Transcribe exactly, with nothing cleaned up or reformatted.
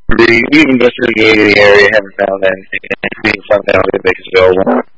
We, we've investigated the area, haven't found anything. Anything found out that they available.